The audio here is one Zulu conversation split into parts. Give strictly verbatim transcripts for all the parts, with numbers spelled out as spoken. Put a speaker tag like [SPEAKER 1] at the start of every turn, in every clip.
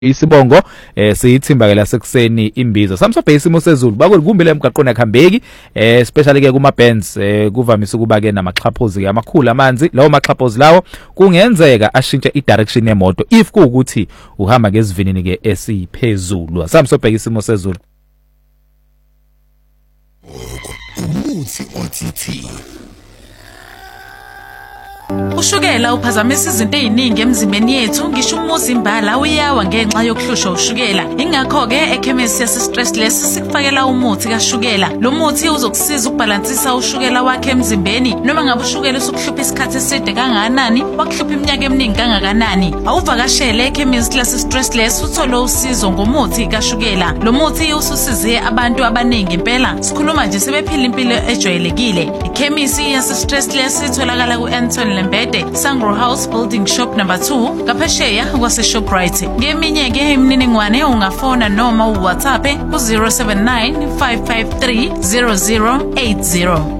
[SPEAKER 1] isibongo eh siyithimba ke lasekuseni imbizo samsobhe isimo sezulu bakwelikumbi lemgaqweni akhambeki eh especially ke kuma bands eh kuvamise ukuba ke namaxhaphozi ke amakhulu amanzi lawo maxhaphozi lawo kungenzeka ashintshe idirection yemoto if kuukuthi uhamba ngezivinini ke esiphezulu samsobhe isimo sezulu
[SPEAKER 2] umuthi otsithi
[SPEAKER 3] Ushukela uphazamisa izinto eziningi emzimbeni yethu ngisho umuzimbala uyawa ngenxa yokuhlushwa ushukela ingakho ke ekhemisi yase stressless sikufakela umuthi kashukela lo muthi uzokusiza ukubalansisa ushukela wakhe emzimbeni noma ngabe ushukela usukuhlupha isikhathi eside kangakanani wakuhlupha iminyaka eminingi kangakanani awuvakashele ekhemisi yase stressless uthole usizo ngomuthi kashukela lo muthi ususize abantu abaningi impela sikhuluma nje sebephila impilo ejwayelekile ikhemisi yase stressless itholakala ku Anton Mbede Sangro House Building Shop number two Kapesheya kwase Shoprite ngeminye ke imininingwane ungafona noma uWhatsApp ku zero seven nine five five three zero zero eight zero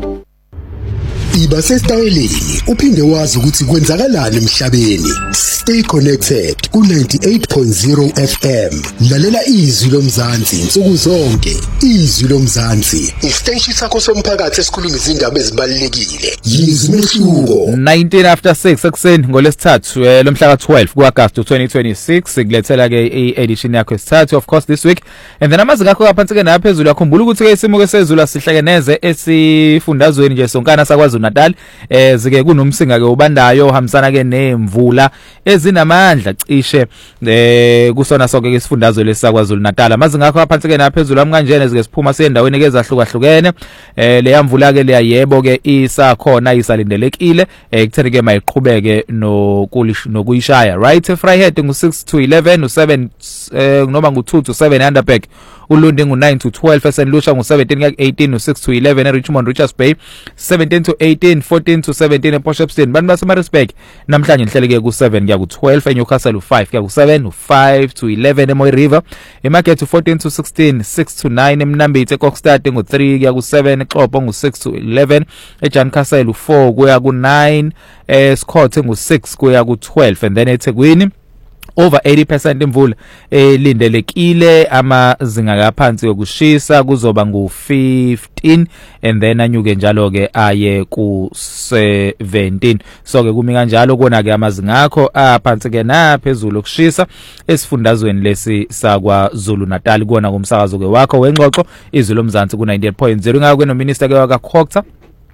[SPEAKER 2] Iba sesitayeleni uphinde wazi ukuthi kwenzakalani emhlabeni stay connected ku ninety-eight point zero F M lalela izwi lomzansi insuku zonke izwi lomzansi isiteshi sakho somphakathi esikhuluma izindaba ezibalekile yizwi mehluko
[SPEAKER 1] nineteen after six ekuseni ngolesithathu lomhla ka twelve kuAugust twenty twenty-six sikulethela ke i-edition yakho esithathu of course this week and then amazi ngakho kaphansi ke naphezulu yakhumbula ukuthi ke isimo ke sezulu asihlekeneze esifundazweni nje sonkana sakwazi Natal eh zike kunomsinga ke ubandayo uhambisana ke nemvula ezinamandla cishe eh kusona sonke ke isifundazwe lesakwaZulu Natal amazi ngakho aphansi ke naphezulu amkanjene zike siphuma siyendaweni ke ezahlukahlukene eh leya mvula ke leya yebo ke isakhona isalindelekile eh kutheni ke mayiqhubeke nokuyishaya right Fryhead ngu six to eleven u seven eh noma ngu two to seven Underberg uLundi ngu nine to twelve eSenlusha ngu seventeen ku eighteen u six to eleven eRichmond Richards Bay seventeen to eighteen fourteen to seventeen ePortshepstone bantu baseMaritzburg namhlanje nihleleke ku seven kuya ku twelve eNewcastle u five kuya ku seven u five to eleven eMoy River eMarket u fourteen to sixteen six to nine eMnambithi eKokstad ngu three kuya ku seven eXhobo ngu six to eleven eJancastle u four kuya ku nine eScott ngu six kuya ku twelve and then eThekwini over eighty percent imvula elindelekile amazinga kaphansi yokushisa kuzoba ngu fifteen and then anyuke njalo ke aye ku seventeen so ke kumi kanjalo kona ke amazinga akho aphansi ke naphezulu ukushisa esifundazweni lesi sakwaZulu Natal kuona kumsakazo ke wakho wengxoxo izwi lomzansi ku ninety-eight point zero ngakho no minister ke wakaKhokta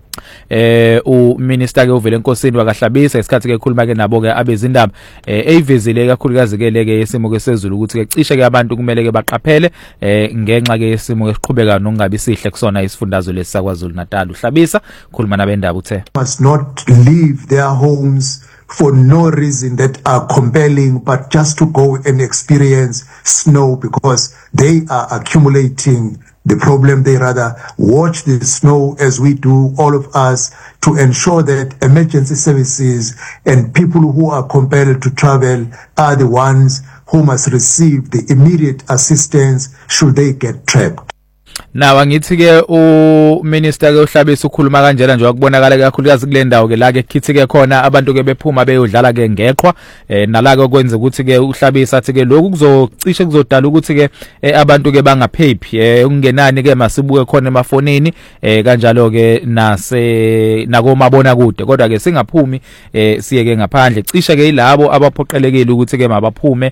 [SPEAKER 1] eh u minister ke uvele enkosini wakaHlabisa isikhathi ke ekhuluma ke nabo ke abezindaba eh eyivezile kakhulukazi ke leke isimo ke sezulu ukuthi ke cishe ke abantu kumele ke baqaphele eh ngenxa ke isimo esiqhubeka nokungabi sihle kusona isifundazwe lesakwaZulu Natal uHlabisa khuluma nabendaba uthe
[SPEAKER 4] must not leave their homes for no reason that are compelling but just to go and experience snow because they are accumulating the problem. They rather watch the snow as we do, all of us, to ensure that emergency services and people who are compelled to travel are the ones who must receive the immediate assistance should they get trapped.
[SPEAKER 1] Nawa ngithi ke u minister ke uHlabisa ukhuluma kanjena nje wakubonakala kakhulukazi kule ndawo ke la ke khithi ke khona abantu ke bephuma beyodlala ke ngeqhwa eh nala ke kwenza ukuthi ke uHlabisa athi ke lokhu kuzocishe kuzodala ukuthi ke abantu ke bangaphephi eh ungenani ke masibuke khona emafonini eh kanjalo ke nase nakomabona kude kodwa ke singaphumi eh siye ke ngaphandle cishe ke ilabo abaphoqelekile ukuthi ke mabaphume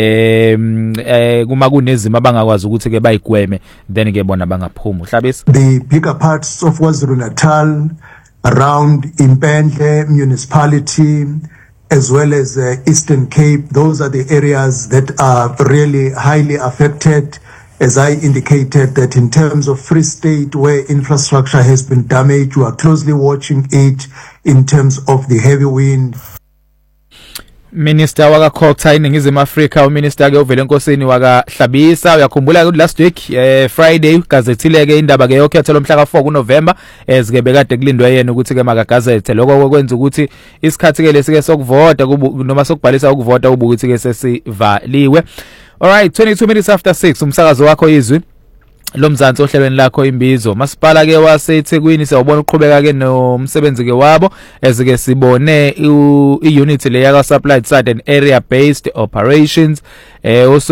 [SPEAKER 1] eh kuma kunezimo abangakwazi ukuthi ke bayigweme then ke bona bangaphuma uHlabisa
[SPEAKER 4] the bigger parts of KwaZulu-Natal around Impendle municipality as well as uh, Eastern Cape those are the areas that are really highly affected as I indicated that in terms of Free State where infrastructure has been damaged we are closely watching it in terms of the heavy wind
[SPEAKER 1] Minister wakaKhokta iningizimu Afrika uminister ke uvele enkosini wakaHlabisa uyakhumbula ukuthi last week eh Friday gazethile ke indaba ke yokhetho lomhla ka four kuNovember ezike bekade kulindwe yena ukuthi ke makagazethe lokho kwenza ukuthi isikhathi ke lesike sokuvota noma sokubhalisa ukuvota kuba ukuthi ke sesivaliwe. All right twenty-two minutes after six umsakazo wakho izwi lomzansi ohlelweni lakho imbizo. Masipala ke waseThekwini sawubona uqhubeka ke nomsebenzi ke wabo ezike sibone i-unit le yaka Supply Side and Area Based Operations eh